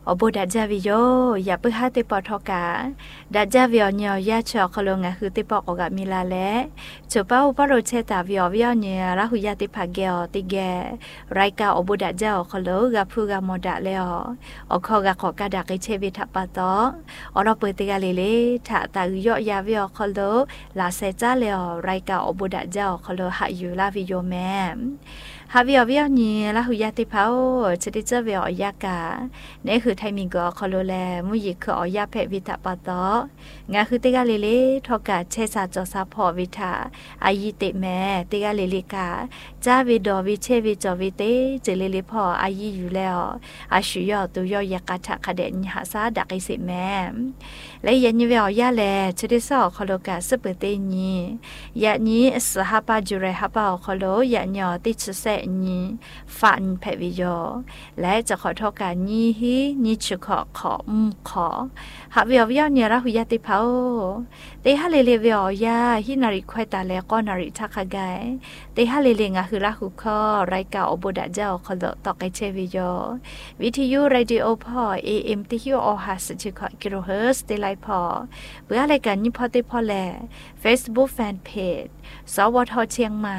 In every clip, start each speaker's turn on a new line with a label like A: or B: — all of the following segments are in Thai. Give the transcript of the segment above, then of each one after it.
A: อบุดัจจาวิโยอย่าเพิ่งหาติปอทอกาดัจจาวิโยเนียยาชอคลงคือติปออกกะมิลาและจูเป้าปโรเชตาวิโยเนียราหุยาติภาเกอติแกไรกาอบุดัจจาคลกะพูกะโมดะเลออคอกะขอกะดักเชวิทัปปะตออรอเปติกะเลเลทะตาวิโยยาวิโยคลลาเซจาเลอไรกาอบุดัจจาคลหะยูลาวิโยแมฮาวิโอวิโอนีลาหุยาติพาวจะได้เจอวิโอยากาเนี่ยคือไทมิงก็คอโลแลมุยิคืออยาเพวิตาปะตองาคือติกาเลเลทอกาเชซาจอซาพอวิทาอายิเตแม่ติกาเลเลกาจาวิดอวิเชวิจอวิเตเจเลเลพออายิอยู่แล้วอาชุยอตุยอยากาทะคเดนหาซาดักไอสิแม่และยันวิโอยาแลจะได้สอคอโลกาสเปเตนียะนี้สหปาจุเรหปาคอโลยะญอติชเซนีฟันเพวิโยและจะขอโทษการนี้ฮีนิชขอหาวิโอวิโอเนียระหุยาติพาวเตหะเลเลวิโอยาฮินาริควายตาเลก็นาริทักไกเตหะเลเลงะคือระหุคอไรกาอบุดะเจ้าคอลตอกไกเชวิโยวิทยุเรดิโอพอ AM ติฮิโอฮาสจิคกิโลเฮิร์ตเตไลพอเพื่ออะไรกันนี่พอเตพอแล Facebook Fan Page สวทเชียงใหม่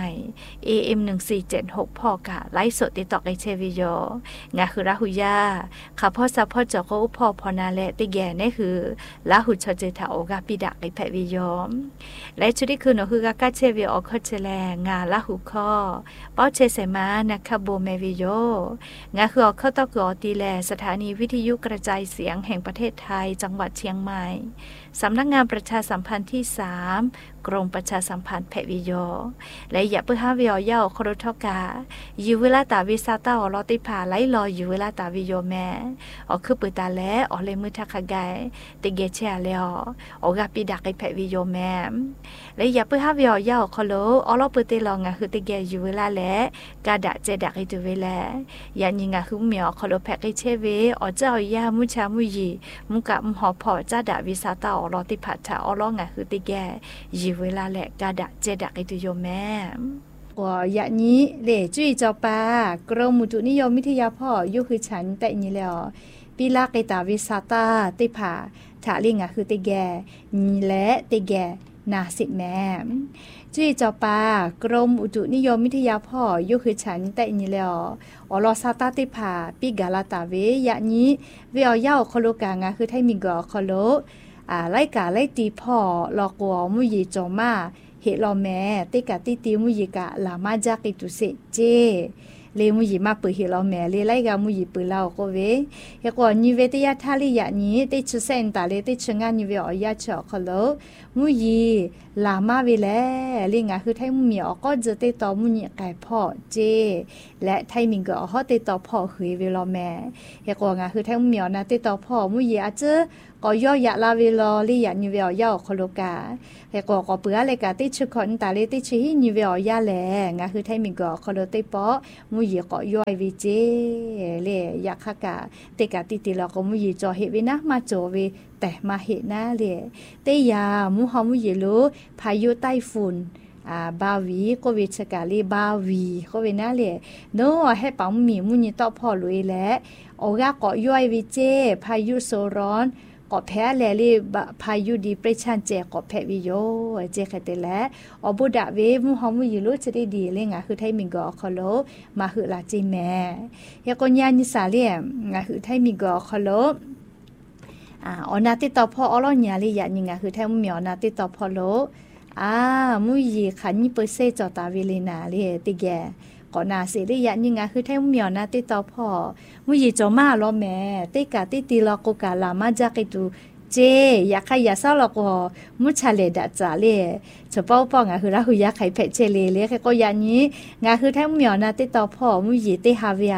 A: AM 1476พอกะไลฟ์สดติดต่อไกเชวิโยงะคือระหุยาข้าพ่อซาพ่อจอก็อุพอพอนาและติแกนี่คือละหุชเจทาโอกาปิดะไกแพวิโยและชุดที่คือหนูคือกะกะเชวิโอคอเชแลงาละหุคอเป้าเชเสมานะคะโบเมวิโยงะคืออเข้าตอกอตีแลสถานีวิทยุกระจายเสียงแห่งประเทศไทยจังหวัดเชียงใหม่สำนักงานประชาสัมพันธ์ที่3กรมประชาสัมพันธ์แพวิโยและอย่าเพิ่งหาวิโอยาโคโรทอกาอยู่เวลาตาวิซาตาอลอติพาไลรออยู่เวลาตาวิโยแม่ออคือเปิดตาและออเลมือทักกายติเกเชอาเลอออกาปิดักไอแพวิโยแม่และอย่าเพิ่งหาวิโอยาโคโลอลอเปิดเตลองะคือติเกอยู่เวลาและกาดะเจดักไอตัวเวลายันยิงะคือเมียโคโลแพกไอเชเวอเจ้ายามุชามุยีมุกะมหอพอจ้าดาวิซาตาอลอติพัทาอลองะคือติเกอยู่เวลาและกาดะเจดักไอตัวโยแม่อย่างนี้เล่จุ้ยจอปากรมอุตุนิยมวิทยาพ่อยุคือฉันแต่นี้แล้วปีลาไกตาวิซาตาติผาถาลิงะคือติแกนีและติแกนาสิแม่จุ้ยจอปากรมอุตุนิยมวิทยาพ่อยุคือฉันแต่นี้แล้วอลอซาตาติผาปีกาลาตาเวอย่างนี้เวอเย้าคโลกางะคือไทมิกอคโลไล่กาไล่ตีพ่อลอกวมุยจอมาเฮลอแม่ติกะติติมุยิกะลามาจากิตุเสเจเลมุยิมาปือเฮลอแม่เลไลกะมุยิปือลาวก็เวเฮกอนิเวติยาทาลิยะนี้ติชเซนตาเลติชงานิเวออยาชอคโลมุยิลามาเวแลลิงะคือไทมุมีอก็จะติตอมุยิไก่พ่อเจและไทมิงก็อติตอพ่อเฮเวลอแม่เฮกองะคือไทมุมีอนะติตอพ่อมุยิอาเจก็ย่อยะลาเวลอลิยะนิเวอยาคโลกาเฮก็เปือเลกะติชคอนตาเลติชหินิเวอยาแลงะคือไทมิงก็คโลติปอมุยิก็ย่อยวิเจเลยะคะกะติกะติติลอก็มุยิจอเฮเวนะมาจอเวแต่มาเฮนะเลเตยามุฮอมุยิโลพายุไต้ฝุ่นบาวีก็วิชกาลีบาวีก็เวนะเลโนให้ปังมีมุญิตอพ่อลุยและโอกาก็ย่อยวิเจพายุโซร้อนก็แพ้แลลีพายุดีเปรชันเจก็แพ้วิโยเจคเตและอบุดะเวมุฮอมุยิโลจะได้ดีเลยงะคือไทมิงกอคโลมาหือลาจิแม่ยากอนยานิสาเลงะคือไทมิงกอคโลอนาติตอพออลอญาลิยะนิงะคือแท้มุมีอนาติตอพอโลมุยีขันยิเปเซจอตาวิลินาลิติแกก็นาสิลิยะนิงะคือแท้มุมีอนาติตอพอมุยีจอมาลอแม่ติกะติติลอโกกาลามาจากิตุเจอยากใครอยากเศร้าลอก็มุชาเลดะจาเลจะเป้าป้องะคือละหุยะไข่เพเจเลเลก็ยานี้งะคือแท้มุมีอนาติตอพอมุยีติฮาเวีย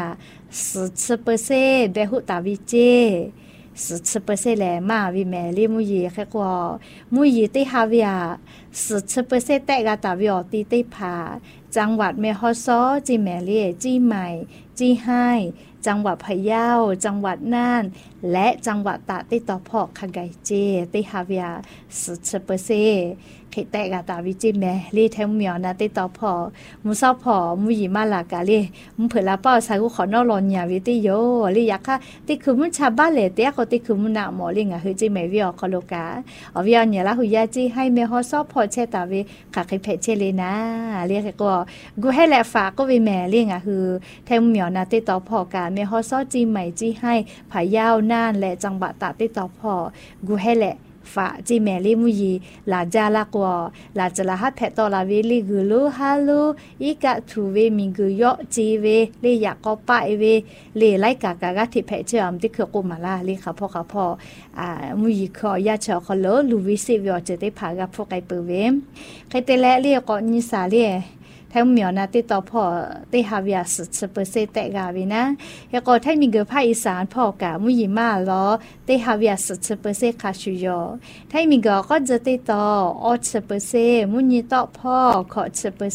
A: 10%เบหุตาวิเจ10%แลมาวิแม่ลิมุยีแค่กว่ามุยีติฮาเวีย 10%แต่กาตาวิอติติผาจังหวัดแม่ฮ่อซ้อจีแม่เล่จีใหม่จีไห้จังหวัดพะเยาจังหวัดน่านและจังหวัดตากติต่อพอกขะไกเจติฮาเวีย10%เขตแต่กาตาวิจิแม่เล่แทงเหมียวนะติต่อพอมุซอพอมุยิมาลากาเล่มุเผลาเป้าใส่กูขอนอรอนยาวิติโยลิยาค่ะติคือมุชาบ้านเลยเตียก็ติคือมุนาหมอลิงอ่ะคือจิแม่วิอคอโลกาอวิอเนี่ยละหุยาจิให้แม่ฮอซอพอเชตาเวค่ะคิเพเชเลนะเรียกก็กูให้แลฝากก็เวแม่ลิงอ่ะคือแทงเหมียวนะติต่อพอกาแม่ฮอซอจีใหม่จีให้ผายาวน่านและจังหวัดตากติต่อพอกูให้แหละฝาจีแม่ลิมุยีลาจาลากวลาจลาฮัดแพตอลาเวลิกุลูฮาลูอีกะทูเวมิงกุยอจีเวเลยอยากก็ปะเวเลยไล่กากากะที่แพเจอมที่คือกุมาลาเลยค่ะพ่อมุยีขอยาเฉาขอโลลูวิสิวิอจะได้พากับพวกไก่เปเวใครเตละเรียกก็นิสาเรียแทงเหมียวนะติต่อพ่อติฮาวิอา10%แต่กาวินะแล้วก็ถ้ามีเกภาคอีสานพ่อกะมุยิมาล้อติฮาวิอา10%คาชุยอถ้ามีเกก็จะติต่อ10%มุยิต่อพ่อขอ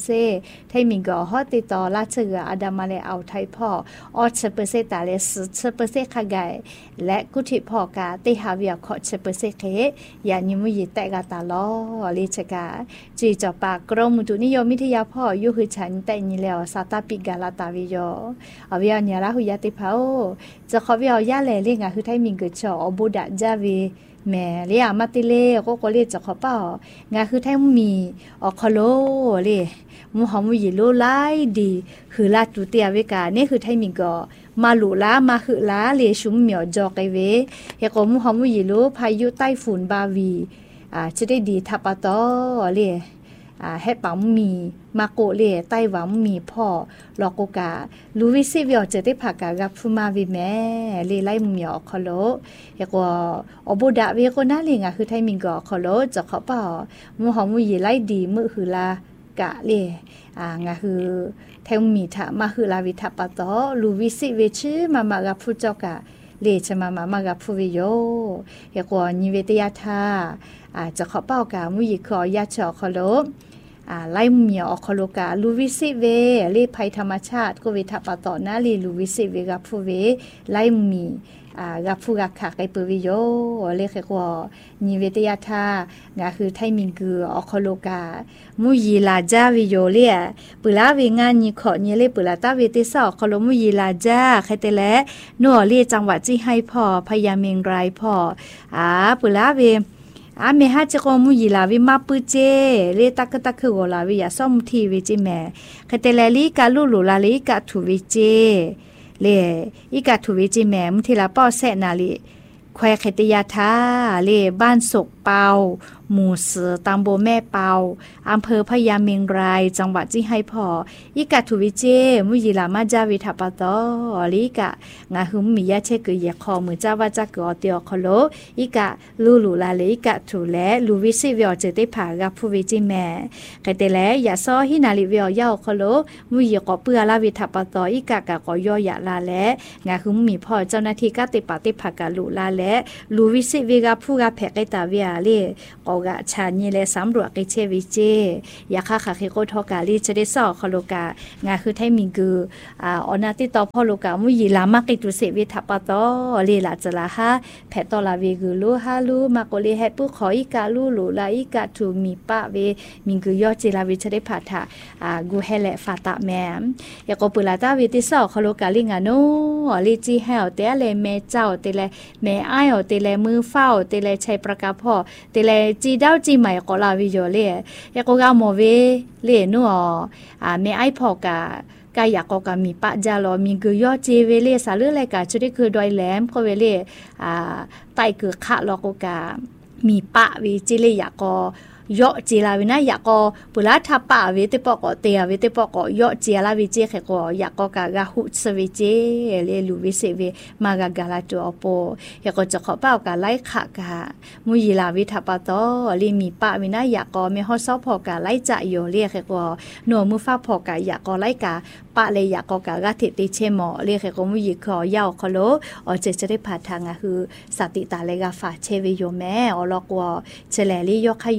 A: 10%ถ้ามีเกฮอติต่อราชเกอาดามาเลเอาไทยพ่อ10%แต่เลย10%คาไกและกุฏิพ่อกะติฮาวิอาขอ10%เคอย่านิมุยิแต่กาตาล้อลิชกาจีจปากกรมอุตุนิยมวิทยาพ่อยูคือฉันแต่นี่แล้วซาตาปิกาลาตาวิโยอวิญญาณหุยติภาโอจะขอวิญญาณเลยงาคือไทยมิงกุชอบุดะจาวีแม่เรียมาติเลก็เรียกจะขอเป้างาคือไทยมีอคโลเลยมุฮัมมุยิโลไลดีคือลาตุเตียเวกานี่คือไทยมิงก็มาหลุลามาคือลาเลชุมเหมียวจอกไอเวเฮก็มุฮัมมุยิโลพายุไต้ฝุ่นบาวีจะได้ดีทับปะตอเลยให้ปั๊มมีมาโกเลไต้หวันมีพ่อลอกกาลูวิซิวิอจะได้ผักกับฟูมาวิแม่เลไลมุมยอคอโลเฮก็อบุดะเวก็น่าเลงคือไทยมิงก็คอโลจะขอเปล่ามุหอมุยไลดีมือคือลากะเลงาคือไทยมีถามาคือลาวิทัปปะตอลูวิซิเวชื่อมากับผู้เจ้ากะเลชมากับผู้วิโยเฮก็นิเวตยาธาจะขอเป้ากามุยขอยาเฉาคอโลไล่เมียวอคโลกาลูวิสิเวเรียภัยธรรมชาติก็เวทัปต่อหน้าลีลูวิสิเวกับผู้เวไล่มีกับผู้กักขาไกเปวิโยเรียกว่านิเวตยาธางาคือไทยมิงกืออคโลกามุยีลาจาวิโยเลียปุลาเวงานนิขอเนเลปุลาตาเวติสอคโลมุยีลาจาใครแต่และนัวเลียจังหวัดจีให้พ่อพยาเมงไรพ่อปุลาเวเมฮาจะก็มุยลาวิมาปุเจเลตักคือโกลาวิยาซ่อมทีวิจิแม่คเตเลลีกาลูลูลาลีกาทูวิเจเลอีกาทูวิจิแม่มุทิลาป้อแสนาลีแควคติยาธาเลบ้านศกเปาหมู่เสือตำบลแม่เปาอำเภอพญาเมงรายจังหวัดจีให้พออีกาทูวิเจมุยิลามาจาวิทัปตอลิกะงาหุมมียาเชกุยคอมือเจ้าว่าจักกอเตียคโลอีกะลูลูลาเลอีกะทูและลูวิสิวิอเจติผากับผู้วิจิแม่ไกเตและยาซอฮินาลิวิอยาคโลมุยกอเปือลาวิทัปตออีกะกะกอยอยะลาและงาหุมมีพ่อเจ้าหน้าที่กะติปาติผากะลูลาและลูวิสิวิกับผู้กะแพกไกตาวิอาเลกะชานีเลสำรวจกิเชวิเจยาคาคาคิโกทอกาลีจะได้สอคโลกางาคือไทยมิงกืออนาติตอพอโลกามุยลามากิตุเสวิทัปตอลีลาจลาฮาแพตอลาเวกุลูฮาลูมาโกเลเฮปุขออีกาลูลูลาอีกาทูมีปะเวมิงกือยอจิลาวิจะได้ผาถากูเฮเลฟาตะแมมยาโกปุลาตาวิติสอคโลกาลิงาโนลีจีเฮลเตเลเมเจ้าเตเลเมไอโอเตเลมือเฝ้าเตเลชัยประกาพ่อเตเลจีดาวจีใหม่ก็ลาวิโยเล่ยากกาโมเวเล่นัวเมไอพอกากายากกามีปะจาลอมีกือยอเจเวเลสาลือไรกาจุดคือดอยแหลมก็เวเลไตกือคะลอกกามีปะวิจิเลยากยอจีลาวินะอยากก็ปุระทับป่าวิติปอกเตียวิติปอกยอจีลาวิเจเขก็อยากก็กะหุสวิเจเลลูวิเสเวมากะกะลาตัวโปอยากก็จะขอเป้ากะไล่ขะกะมุยลาวิทับปะตอลิมีป่าวินะอยากก็มีฮอซอพอกะไล่จะโยเลเขก็หนัวมือฟ้าพอกะอยากก็ไล่กะปะเลยอยากก็กะกะติติเชมอเลเขก็มุยขอยาวคโลจะได้ผ่าทางคือสติตาเลกะฝาเชวิโยแม่อลอกวเฉลลิยอขยอมุ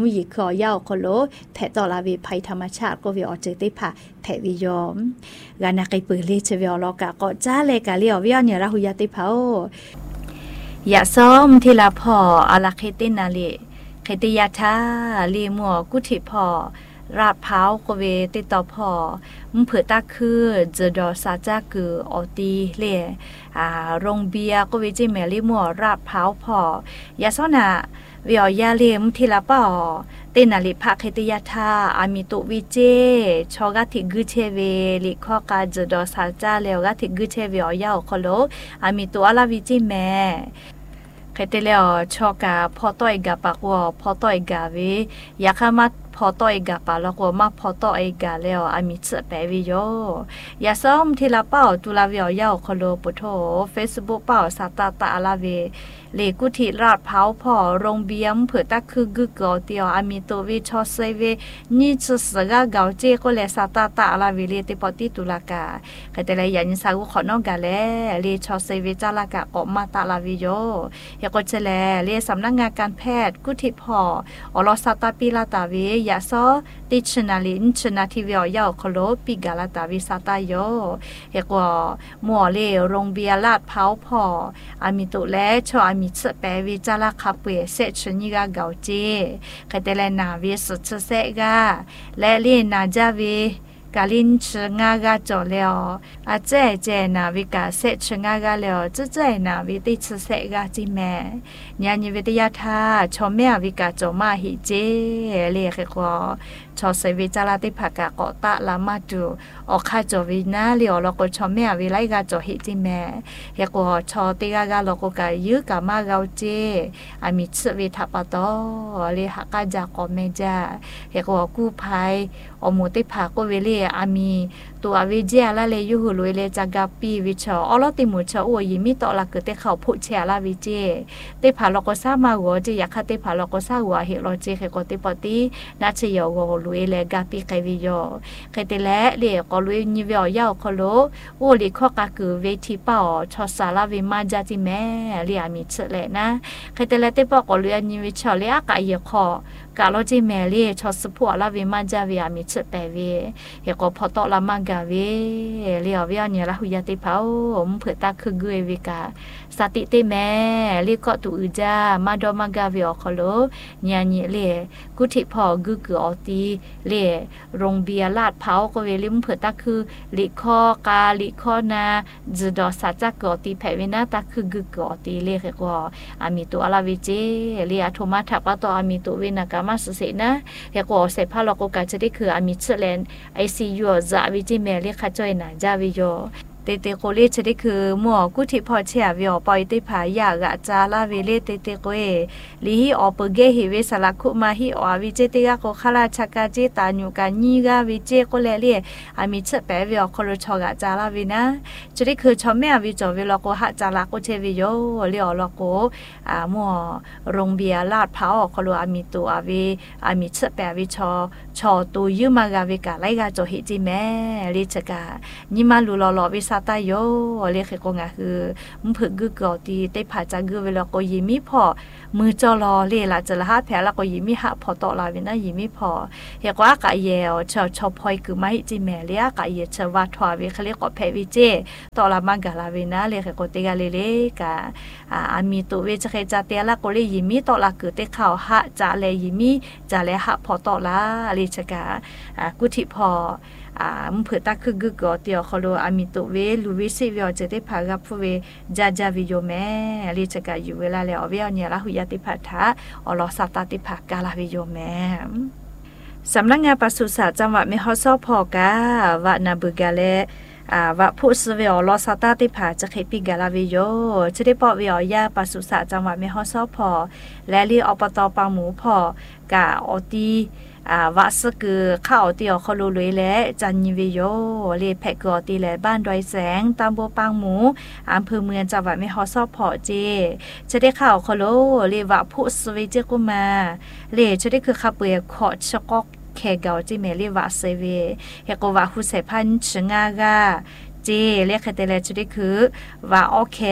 A: มุยขอยาวคนโลแถต่อลาวีภัยธรรมชาติก็วิออเจติผาแถวิยอมกานักไกปือเลเชวิอลอกะก็จ้าเลยกะเลียววิอเนี่ยราหุยาติผาอย่าซ้อมทีละพออาลาเคตินาลีเคติยาทาลีมัวกุธิพอราดเผาโคเวติต่อพอมเผือตาคือเจดอซาจาคือออตีเลโรงเบียก็เวจิเมลีมัวราดเผาพอยาซ้อนะวิอยาเลมทีละปอเตนาลิภาเคติยาทาอามิตุวิเจชอกาติกุเชเวลิข้อกาเจดอซาจาเลวกาติกุเชเวอยาโคโลอามิตุอาลาวิจิเมเคยเตลอชอกาพอต่อยกาปากวพอต่อยกาเวยาคามาพอต่อยกาปาแล้วก็มาพอต่อยกาแล้วอามิเสแปวิโยยาซ้อมทีละเป้าตุลาเวียวยาวคโลปุโธ Facebook เป้าสาตาตาลาเวเลกุธิราดเผาพอโรงเบียมเผื่อตาคือกึกอเตียวอามิโตวิชอเซเวนี่จะสกาเกาเจก็เลสาตาตาลาเวเลติปอติตุลากาเคยเตลยันสาวุขอนอกกาแลเลชอเซเวจาลากาออกมาตาลาวิโยยากเจแลเลสำนักงานการแพทย์กุธิพออลอสาตาปิลาตาเวยาซอติชนาลินชนาทิเวียวยาวคโลปิกาลาตาวิสาตาโยเฮกว่ามัวเลโรงเบียลาดเผาพออามิตุและชออามิเสแปวิจาลาคาเปเสชนิกาเกาเจคเตเลนาวิสุชเซกาและเลนาจาวิกาลินชงากาจอเลออาเจเจนาวิกาเซชงากาเลอเจเจนาวิติชเซกาจิแมญาณิวิทยาธาชอเมวิกาจอมาหิเจเลเกกอชอเซวิจาลาติภากากอตะลามาดูออกคาจอวินาเลอลอกชอเมวิไลกาจอหิจิแมเฮกอชอติกากาลอกกายึกามาเกาเจอามิชวิทัปตอเลหกาจากอเมจาเฮกอกู้ภัยอมุติภาโกเวเลอามีตัววิเจาละเลยุหุลุเลจากาปีวิชออลติมุชอยิมิตอละกเตเขาพุเชลาวิเจเตผาลอกซามาโกเจยาคาเตผาลอกซาหัวเฮโลเจเฮกอติปตินาเชยโกลุเลกาปีไกวิโยเคเตเลเลกอลุนิเวียยาวคโลโอลิข้อกาคือเวทีเป่าชอสาลาวิมาจาจิแม่เลียมิเชเลนะเคเตเลเตปอกอลุนิวิชอเลอกาเยคอกาโลจิแมเลชอสพัวลาวิมาจาวิอามิเชเปเวเฮกอพอตอลามากาเวเลียวเวียเนี่ยละหุยาติเผาเผื่อตาคือเกวิกาสติเตแม่ลีก็ตูอืจามาดอมากาเวอคโลญาญิเลกุธิพอกึกออตีเลโรงเบียลาดเผาก็เวลิมเผื่อตาคือลิคอกาลิคอนาจดอสาจักอตีแผเวนาตาคือกึกอตีเลเกก็อามิตุอลาวิเจเลอโทมาทักปะตออามิตุเวนากามาสเสนะเฮก็เสพาลอกกาจะได้คืออามิเชเลนICU จาวิจิเมเลคาจอยนาจาวิโยเตเตโคเลชได้คือหมอกุธิพอเชียวิอปอยติผายากะจาลาเวเลเตเตโกเอลิฮิออเปเกฮิเวสลักคุมาฮิออวิเจเตกะโคคาลาชากาเจตาญูกาญีกาวิเจโกเลเลอามิเชเปวิอโคโลชอกะจาลาวินะจะได้คือชอมเมอวิจอวิลโกหะจาลาโกเชวิโยเลอลโกหมอโรงเบียลาดเผาโคโลอามิตุอาวิอามิเชเปวิชอตูยุมากาวิกาไลกาโจหิจิแม่ลิจกาญิมาลุลอวิซาตาโยเลขกงาคือมผึกกึกอตีเตผาจักเวลาก็ยิมิพอมือจอลอเลละจะละหาแผลละก็ยิมิหะพอตอลาเวนะยิมิพอเฮกว่ากะเยวชอพอยคือไม่จิแม่เลกะเยชวาทวาเวเขาเรียกว่าแพวิเจตอลามากาลาเวนะเลขกเตกาเลกะอามีตุเวจเคจาเตละก็เลยยิมิตอลาคือเตเข้าหะจะเลยิมิจะเลหะพอตอลาเลชกากุธิพอมเผื่อตาคือกึกอเตียวเขาโลอามิตุเวลูวิซิเวียจะได้พากับผู้เวจาวิโยแม่ลิจกาอยู่เวลาแล้วเวียเนี่ยละหุยติพัทธะอลอสตาติภากาลาวิโยแม่สำนักงานปศุสัตว์จังหวัดเมฮอซอพอกาวะนาบุกาเลว่าผู้สเวียลอสตาติภาจะเคปิกาลาวิโยจะได้ปอเวียยาปศุสัตว์จังหวัดเมฮอซอพอและลีอบตปังหมูพอกาอตีว่าสกือข้าวเตียวเขาลุยและจันยิวิโยเลแพกอตีและบ้านดอยแสงตามโบปังหมูอำเภอเมืองจังหวัดแม่ฮ่องสอนพอเจจะได้ข่าวเขาโลเลว่าผู้สวิเจกุมาเลจะได้คือขับเปื่อยขอชกอกแขเกาจิเมเลว่าเซเวเฮกว่าหุเสพันชงากาเจเรียกแต่ละจะได้คือว่าโอเค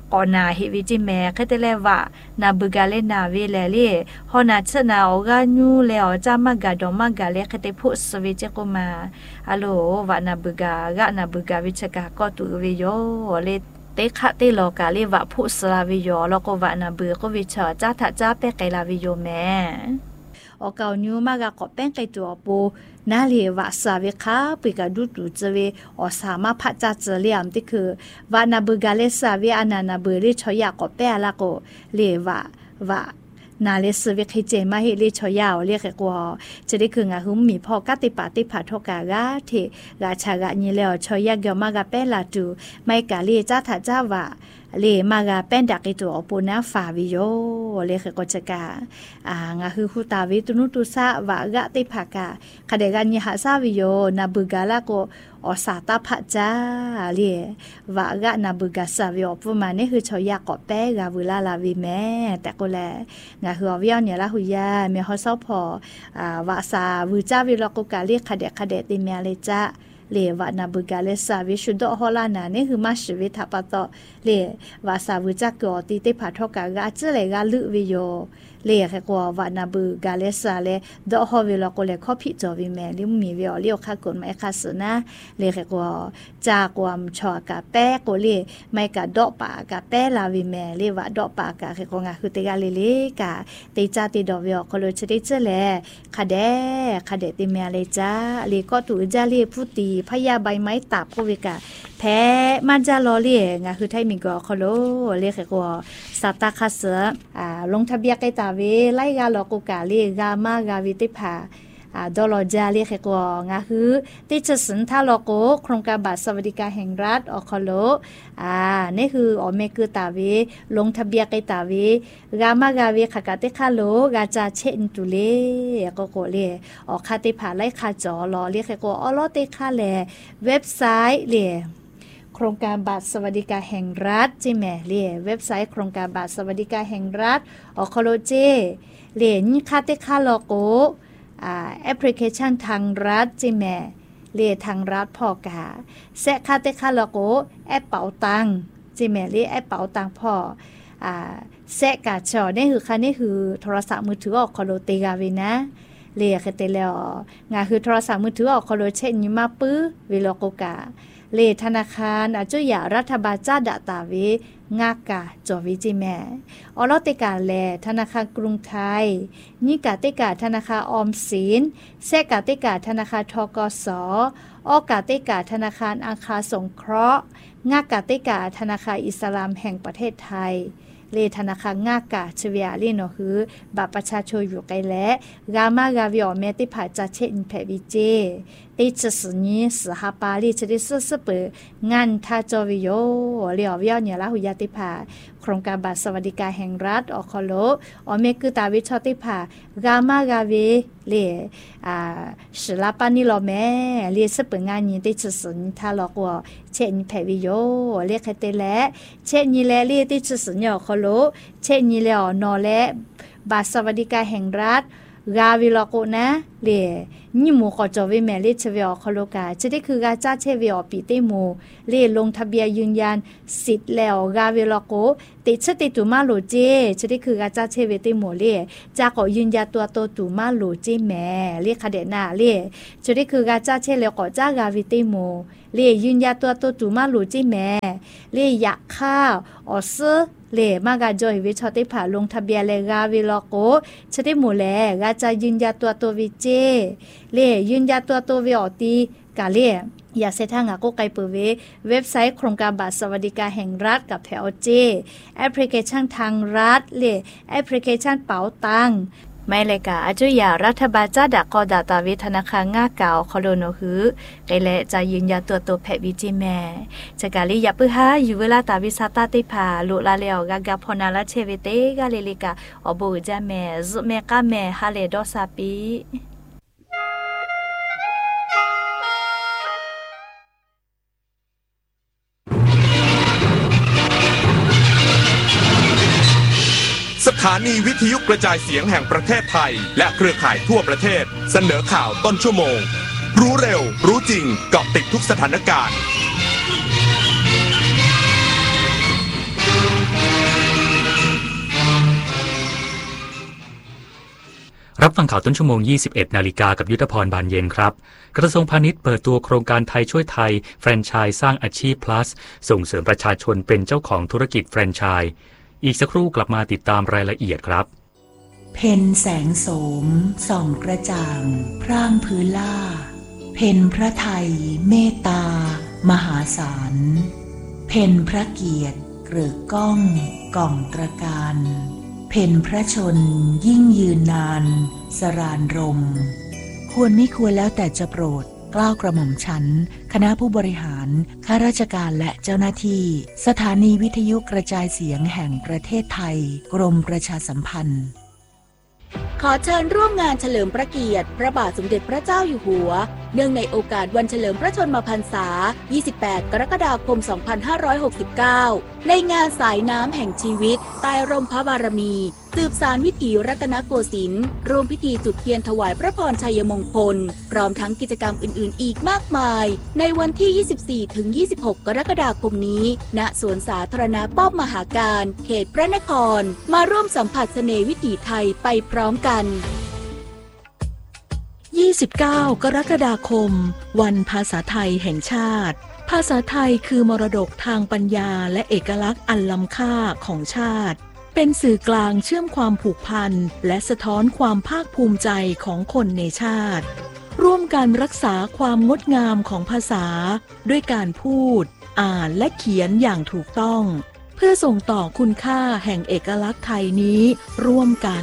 A: กอนาเฮวิจิแม่เคเตเลวะนาบุกาเลนาเวเลเลฮอนาชนาโอกาญูเลอจามากาดอมากาเลเคเตพุสเวเจกุมาอะโลวะนาบุกากะนาบุกาวิชกาก็ตุเวโยเลเตคะเตโลกาเลวะพุสลาวิโยแล้วก็วะนาบุก็วิชาจ้าทะจ้าเปไกลาวิโยแม่ออกาวญูมากะก็แป้งไกตัวปูนาเลวะสาเวคาปิกาดูตุเจเวอสามารถพัจจาเจเลียมที่คือวานาบุกาเลสาเวอนานาบุริชอยาก็แป้ละก็เลวะนาเลสเวคเจมาเฮเลชอยาเรียกกว่าจะได้คืองาหุมมีพอกติปาติผาทกากาเทกาชากะนี่แล้วชอยาเกมากะแป้ละตูไม่กาเลจ้าทะจ้าวะเลมากาแป้นดักไอตัวอปูนาฟาวิโยเลขก็จะกางาคือคูตาวิตุนุตุสะวะกะติภากาคเดกันยหาซาวิโยนาบุกาลาโกอสาตาพะจาเลวะกะนาบุกาซาวิโอปูมานี่คือชอยากอแป้กาบุลาลาวิแม่แต่ก็แลงาคืออวิยเนี่ยละหุยาเมฮอซอพอวะซาวิจาวิโลโกกาเลคเดติเมเลจ้าเลวะนาบุกาเลสาวิชุดอฮอลานานี่คือมาชีวิตทับตอเลวาสาวิจักกอติเตผาทกากาเจเลกาลุวิโยเลแค่กวานาบุกาเลสาเลดอฮอวิลโกเลคอพิจอวิแมลิมมีวิอเลียวคากนไมคาสนะเลแค่กวจากวามชอกาแป้โกเลไมกาดอปากาแป้ลาวิแมเลวะดอปากาแค่กงาคือเตกาเลกาเตจาติดอวิอโกโลชเดเจเลคาเดติเมเลจาเลก็ตุจาเลพุติพยาใบไม้ตับโควิกาแพ้มันจะรอเรียงคือไทยมีก็เขาโลเรียกว่าสตาคัสลงทะเบียนไกตาเวไล่กาลกุกาเรียกามากาวิติภาดอลจาเรียกว่าคือติดสินทาโลโกโครงการบัตรสวัสดิการแห่งรัฐอคโลนี่คืออเมกุตาเวลงทะเบียนไกตาเวกามากาเวขกาเตคาโลกาจาเชนตุเลก็โกเลอคาติภาไล่คาจอลอเรียกว่าอลอเตคาเลเว็บไซต์เลโครงการบัตรสวัสดิการแห่งรัฐจิแม่เล่เว็บไซต์โครงการบัตรสวัสดิการแห่งรัฐอคโลเจเล่นคาเตคาโลโกแอปพลิเคชันทางรัฐจิแม่เล่ทางรัฐพอกาแซะคาเตคาโลโกแอปเป๋าตังจิแม่เล่แอปเป๋าตังพอแซะกาจอนี่คือโทรศัพท์มือถืออคโลเตกาเวนะเล่คาเตแล้วคือโทรศัพท์มือถืออคโลเช่นยิมาปื้อวิโลโกกาเลธนาคารจุยารัฐบาลจ้าดาตาเวงากาจอวิจิแม่อลอติกาแลธนาคารกรุงไทยนิกาติกาธนาคารออมสินเซกาติกาธนาคารทกส.อกาติกาธนาคารอาคาสงเคราะห์งากาติกาธนาคารอิสลามแห่งประเทศไทยเลธนาคารงากาชเวียลีโนคือบัตรประชาชนอยู่ไกลและกามากาวิอเมติผาจัดเช่นแผวิเจติจสนี้สหปาลีจะได้สเปงานทาจวิโยเลียววิอเนี่ยละหุยาติผาโครงการบัตรสวัสดิการแห่งรัฐอคโลอเมกุตาวิชติผากามากาวิเลสลาปานิโลแม่เลียสเปงานนี้ติจสนี้ทาลอกว่าเช่นแผวิโยเรียกเตและเช่นนี้และเลียติจสนี้อคโลเช่นนี้แล้วนอและบัตรสวัสดิการแห่งรัฐกาวิลโกนะเลนี่มูก็จะวิแมเลชเวอคโลกาจะได้คือกาจ้าเชเวอปีเตมูเลลงทะเบียนยืนยันสิทธิ์แล้วกาวิลโกติชติตุมาโลเจจะได้คือกาจ้าเชเวเตมูเลจาก็ยืนยันตัวโตตุมาโลเจแม่เลคาเดนาเลจะได้คือกาจ้าเชแล้วก็จ้ากาวิเตมูเลยืนยันตัวโตตุมาโลเจแม่เลอยากข้าวออซเลมากาจอยวิชติผาลงทะเบียนเลกาวิลโกชติหมู่แลกาจะยืนยันตัววิเจเลยืนยันตัววิออตีกาเลอย่าเสทางก็ไกเปเว็บไซต์โครงการบัตรสวัสดิการแห่งรัฐกับแผวเจแอปพลิเคชันทางรัฐเลแอปพลิเคชันเป๋าตังไม่เลยกะอาจุยารัฐบาลจ้าดักกอดาตาวิธนาคารง่าเก่าคอโลโนฮือไกและจะยืนยันตัวแพวิจิแม่จะกาลิยาปื้อฮาอยู่เวลาตาวิซาตาติพาลุลาเลวกาพอนาลาเชเวเตกาเลลิกาอบูจาแม่ซุเมกาแม่ฮาเลดอซาปี
B: สถานีวิทยุกระจายเสียงแห่งประเทศไทยและเครือข่ายทั่วประเทศเสนอข่าวต้นชั่วโมงรู้เร็วรู้จริงเกาะติดทุกสถานการณ์
C: รับฟังข่าวต้นชั่วโมง 21 นาฬิกากับยุทธพรบานเย็นครับกระทรวงพาณิชย์เปิดตัวโครงการไทยช่วยไทยแฟรนไชส์สร้างอาชีพ plus ส่งเสริมประชาชนเป็นเจ้าของธุรกิจแฟรนไชส์อีกสักครู่กลับมาติดตามรายละเอียดครับ
D: เพ็ญแสงโสมส่องกระจ่างพร่างพื้นล่าเพ็ญพระไทยเมตตามหาศาลเพ็ญพระเกียรติเกริกก้องก่องตระการเพ็ญพระชนยิ่งยืนนานสรานรมควรไม่ควรแล้วแต่จะโปรดเกล้ากระหม่อมฉันคณะผู้บริหารข้าราชการและเจ้าหน้าที่สถานีวิทยุกระจายเสียงแห่งประเทศไทยกรมประชาสัมพันธ์ขอเชิญร่วมงานเฉลิมพระเกียรติพระบาทสมเด็จพระเจ้าอยู่หัวเนื่องในโอกาสวันเฉลิมพระชนมพรรษา 28 กรกฎาคม 2569 ในงานสายน้ำแห่งชีวิตใต้ร่มพระบารมีสืบสานวิถีรัตนโกสินทร์ร่วมพิธีจุดเทียนถวายพระพรชัยมงคลพร้อมทั้งกิจกรรมอื่นๆอีกมากมายในวันที่ 24-26 กรกฎาคมนี้ณสวนสาธารณะป้อมมหาการเขตพระนครมาร่วมสัมผัสเสน่ห์วิถีไทยไปพร้อมกัน29 กรกฎาคมวันภาษาไทยแห่งชาติภาษาไทยคือมรดกทางปัญญาและเอกลักษณ์อันล้ำค่าของชาติเป็นสื่อกลางเชื่อมความผูกพันและสะท้อนความภาคภูมิใจของคนในชาติร่วมกันรักษาความงดงามของภาษาด้วยการพูดอ่านและเขียนอย่างถูกต้องเพื่อส่งต่อคุณค่าแห่งเอกลักษณ์ไทยนี้ร่วมกัน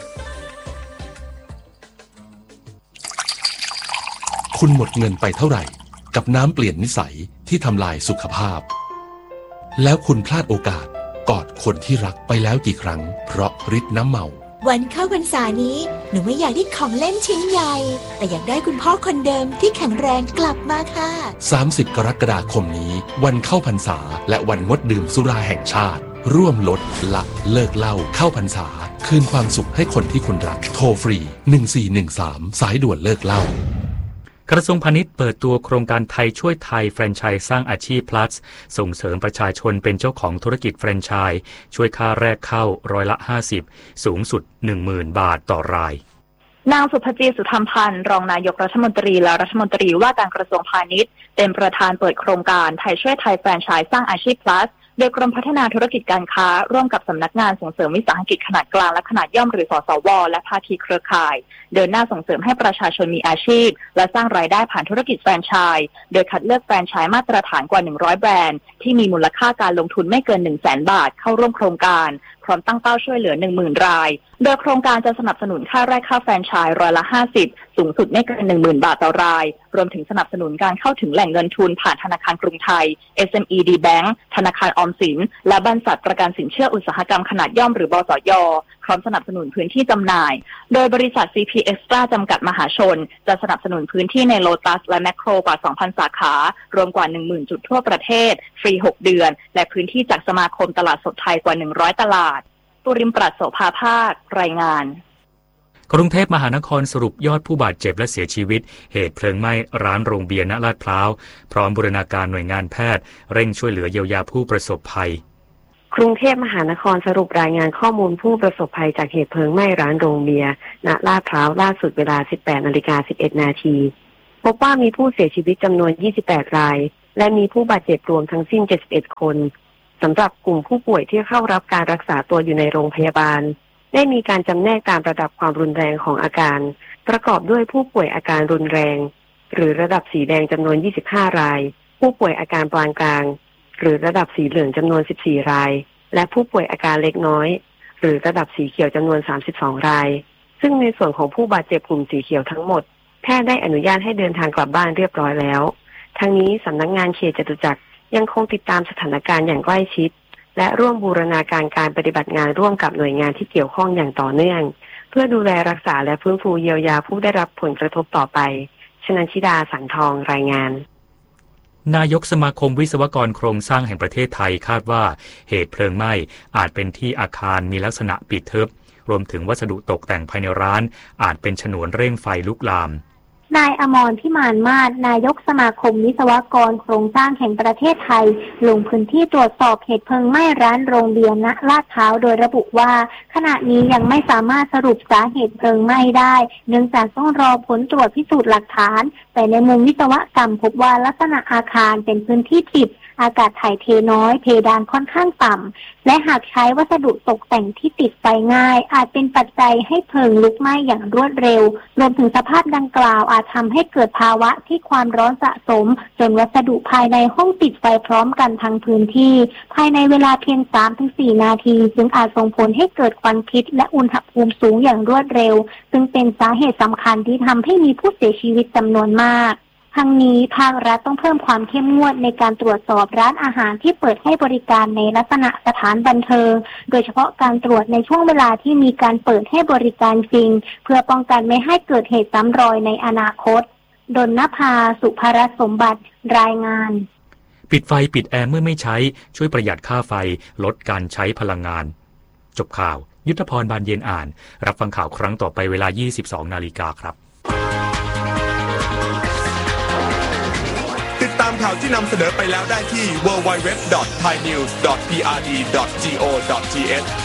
B: คุณหมดเงินไปเท่าไหร่กับน้ำเปลี่ยนนิสัยที่ทำลายสุขภาพแล้วคุณพลาดโอกาสกอดคนที่รักไปแล้วกี่ครั้งเพราะฤทธิ์น้ำเมา
E: วันเข้าพรรษานี้หนูไม่อยากได้ของเล่นชิ้นใหญ่แต่อยากได้คุณพ่อคนเดิมที่แข็งแรงกลับมาค่ะ
B: 30 กรกฎาคมนี้วันเข้าพรรษาและวันงดดื่มสุราแห่งชาติร่วมลดละเลิกเหล้าเข้าพรรษาคืนความสุขให้คนที่คุณรักโทรฟรี1413สายด่วนเลิกเหล้าก
C: ระทรวงพาณิชย์เปิดตัวโครงการไทยช่วยไทยแฟรนไชส์สร้างอาชีพ plus ส่งเสริมประชาชนเป็นเจ้าของธุรกิจแฟรนไชส์ช่วยค่าแรกเข้า50%สูงสุด 10,000 บาทต่อราย
F: นางสุภจีสุธรรมพันธ์รองนายกรัฐมนตรีและรัฐมนตรีว่าการกระทรวงพาณิชย์เป็นประธานเปิดโครงการไทยช่วยไทยแฟรนไชส์สร้างอาชีพ plusโดยกรมพัฒนาธุรกิจการค้าร่วมกับสำนักงานส่งเสริมวิสาหกิจขนาดกลางและขนาดย่อมหรือสสวและภาคีเครือข่ายเดินหน้าส่งเสริมให้ประชาชนมีอาชีพและสร้างรายได้ผ่านธุรกิจแฟรนไชส์โดยคัดเลือกแฟรนไชส์มาตรฐานกว่า100แบรนด์ที่มีมูลค่าการลงทุนไม่เกิน 100,000 บาทเข้าร่วมโครงการพร้อมตั้งเป้าช่วยเหลือ 10,000 รายโดยโครงการจะสนับสนุนค่าแรกเข้าแฟรนไชส์50%สูงสุดไม่เกิน 10,000 บาทต่อรายรวมถึงสนับสนุนการเข้าถึงแหล่งเงินทุนผ่านธนาคารกรุงไทย SME Bank ธนาคารออมสินและบรรษัทประกันสินเชื่ออุตสาหกรรมขนาดย่อมหรือบสย.พร้อมสนับสนุนพื้นที่จำหน่ายโดยบริษัท CP Extra จำกัดมหาชนจะสนับสนุนพื้นที่ในโลตัสและแมคโครกว่า 2,000 สาขารวมกว่า 10,000 จุดทั่วประเทศฟรี6เดือนและพื้นที่จากสมาคมตลาดสดไทยกว่า100ตลาดปุริมปรัชโสภาภาครายงาน
C: กรุงเทพมหานครสรุปยอดผู้บาดเจ็บและเสียชีวิตเหตุเพลิงไหม้ร้านโรงเบียร์ณลาดพร้าวพร้อมบูรณาการหน่วยงานแพทย์เร่งช่วยเหลือเยียวยาผู้ประสบภัย
G: กรุงเทพมหานครสรุปรายงานข้อมูลผู้ประสบภัยจากเหตุเพลิงไหม้ร้านโรงเบียร์ณลาดพร้าวล่าสุดเวลา 18:11 นาทีพบว่ามีผู้เสียชีวิตจำนวน28รายและมีผู้บาดเจ็บรวมทั้งสิ้น71คนสำหรับกลุ่มผู้ป่วยที่เข้ารับการรักษาตัวอยู่ในโรงพยาบาลได้มีการจำแนกตามระดับความรุนแรงของอาการประกอบด้วยผู้ป่วยอาการรุนแรงหรือระดับสีแดงจำนวน25รายผู้ป่วยอาการปานกลางหรือระดับสีเหลืองจำนวน14รายและผู้ป่วยอาการเล็กน้อยหรือระดับสีเขียวจำนวน32รายซึ่งในส่วนของผู้บาดเจ็บกลุ่มสีเขียวทั้งหมดแพทย์ได้อนุญาตให้เดินทางกลับบ้านเรียบร้อยแล้วทั้งนี้สำนักงานเขตจตุจักรยังคงติดตามสถานการณ์อย่างใกล้ชิดและร่วมบูรณาการการปฏิบัติงานร่วมกับหน่วยงานที่เกี่ยวข้องอย่างต่อเนื่องเพื่อดูแลรักษาและฟื้นฟูเยียวยาผู้ได้รับผลกระทบต่อไปชนันชิดาสังทองรายงาน
C: นายกสมาคมวิศวกรโครงสร้างแห่งประเทศไทยคาดว่าเหตุเพลิงไหม้อาจเป็นที่อาคารมีลักษณะปิดทึบรวมถึงวัสดุตกแต่งภายในร้านอาจเป็นฉนวนเร่งไฟลุกลาม
H: นายอมรพิมานมาศนายกสมาคมวิศวกรโครงสร้างแห่งประเทศไทยลงพื้นที่ตรวจสอบเหตุเพลิงไหม้ร้านโรงเบียร์ณลาดพร้าวโดยระบุว่าขณะนี้ยังไม่สามารถสรุปสาเหตุเพลิงไหม้ได้เนื่องจากต้องรอผลตรวจพิสูจน์หลักฐานแต่ในมุมวิศวกรรมพบว่าลักษณะอาคารเป็นพื้นที่ปิดอากาศถ่ายเทน้อยเพดานค่อนข้างต่ำและหากใช้วัสดุตกแต่งที่ติดไฟง่ายอาจเป็นปัจจัยให้เพลิงลุกไหม้อย่างรวดเร็วรวมถึงสภาพดังกล่าวอาจทำให้เกิดภาวะที่ความร้อนสะสมจนวัสดุภายในห้องติดไฟพร้อมกันทั้งพื้นที่ภายในเวลาเพียง 3-4 นาทีซึ่งอาจส่งผลให้เกิดควันพิษและอุณหภูมิสูงอย่างรวดเร็วซึ่งเป็นสาเหตุสำคัญที่ทำให้มีผู้เสียชีวิตจำนวนมากทั้งนี้ภาครัฐต้องเพิ่มความเข้มงวดในการตรวจสอบร้านอาหารที่เปิดให้บริการในลักษณะสถานบันเทิงโดยเฉพาะการตรวจในช่วงเวลาที่มีการเปิดให้บริการจริงเพื่อป้องกันไม่ให้เกิดเหตุซ้ำรอยในอนาคตดลนภาสุภรสมบัติรายงาน
C: ปิดไฟปิดแอร์เมื่อไม่ใช้ช่วยประหยัดค่าไฟลดการใช้พลังงานจบข่าวยุทธพรบานเย็นอ่านรับฟังข่าวครั้งต่อไปเวลา 22:00 น.ครับ
I: ติดตามข่าวที่นำเสนอไปแล้วได้ที่ www.thainews.prd.go.th